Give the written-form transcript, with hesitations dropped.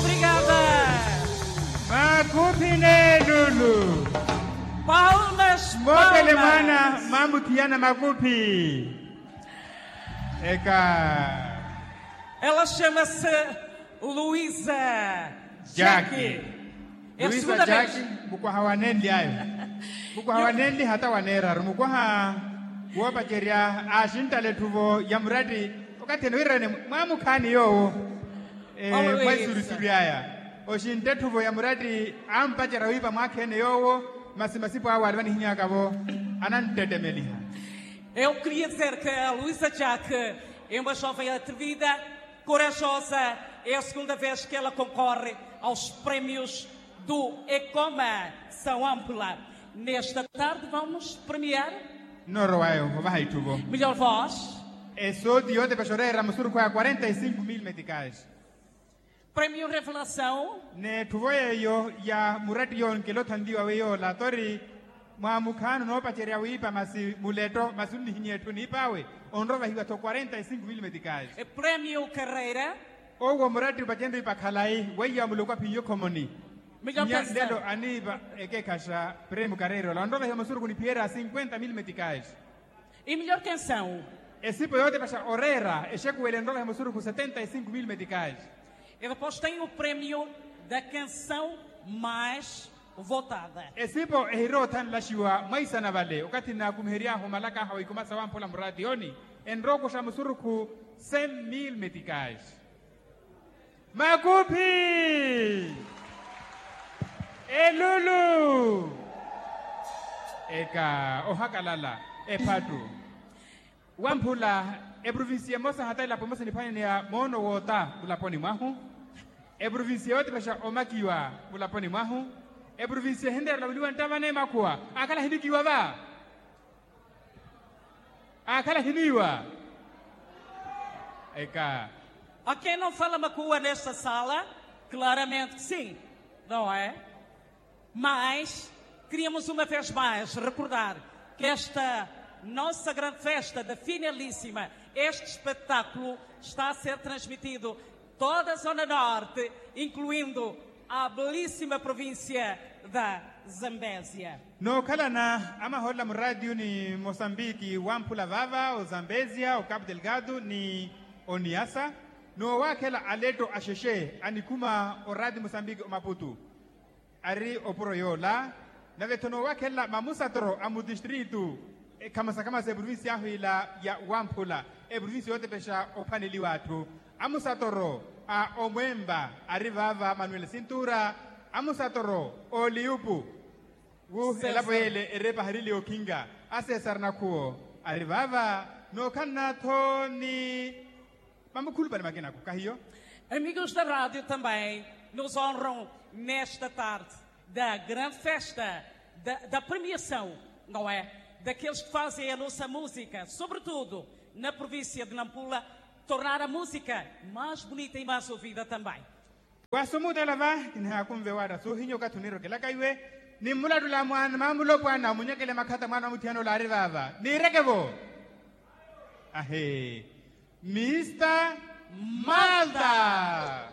obrigada. Makupi ne Lulu. Palmas, Motele mana palmas. mamutiana makupi. Eka. Ela chama-se Luísa Jackie. É a Luisa segunda vez. Jackie bukwa hawanendi ayo. Bukwa hawanendi hata wanera. Rumukwa ha kuwapa keria ashinta letuvo ya mradi. Wakati nwirane mamukani yo. Luisa. Mwaisuri suriaya. Oshinte tuvo ya mradi ampachera wipa mwakene yowo. Masimasipo awa alwani hinyakabo. Anantetemeliha. Eu queria dizer que a Luísa Jackie é uma jovem atrevida, corajosa. É a segunda vez que ela concorre aos prémios do Ecoma São Ampla. Nesta tarde vamos premiar Noroayo, vai tuvo. melhor voz, Eso dio de pechorera musuru kwa 45,000 meticais. prémio Revelação, Ne tuvo yo ya murati yon kelo tandiwa weyo la tori mwamukano no pacheria wipa masi muleto masuni hinyetu ni pawe onrova hiwa to 45,000 meticais. prémio Carreira, Ogo murati pachendo ipa kalai weya mulukwa piyo komoni. melhor Lelo canção, aniba eke kasha prêmio carreiro la onrova hiwa musuru kunipiera 50,000 meticais. e melhor canção. Esipo yote pasha orera esheku ele onrova hiwa musuru ku 75,000 meticais. E depois tem o prémio da canção mais votada. Esipo ehiro tan lashiwa maisa na vale wakati na kumheria ho malaka hawi kumasa wa mpola mradi oni enroko sha musuru ku 100,000 meticais. Makupi Elulu Eka ohakalala epatu Wampula provincia mosa hata la pomosa ni pani ya mono wota ulaponi mwahu provincia yote pasha omakiwa ulaponi mwahu provincia hender la uliwa ntavane makua akala hidikiwa ba akala hiniwa Eka A quem não fala macua nesta sala, claramente que sim, não é? Mas queríamos uma vez mais recordar que esta nossa grande festa da Finalíssima, este espetáculo está a ser transmitido toda a Zona Norte, incluindo a belíssima província da Zambésia. no kala na ama hola mradio ni Mozambique Wampula Vava o Zambezia o Cabo Delgado ni Oniasa no wakela aleto asheshe anikuma o radio Mozambique o Maputo ari oporo yola na vetono wakela mamusatro amu distrito kama se provincia hila ya Wampula provincia yote pesha opaneli watu amusatoro a Omwemba arivava Manuel Cintura amusatoro o Liupu elapo ele erepa harili okinga Cesar nakuo arivava no kanato ni mamukulu para makina kahiyo. Amigos da rádio também nos honram nesta tarde da grande festa, da premiação, não é? Daqueles que fazem a nossa música, sobretudo na província de Nampula, tornar a música mais bonita e mais ouvida também. Wasumu dalava kinha kumvewada so hinyo katuniro kela kaiwe ni muladu la mwana mamulo bwana munyekele makata mwana mutiano la rivava ni rekevo ahe Mr. Malta.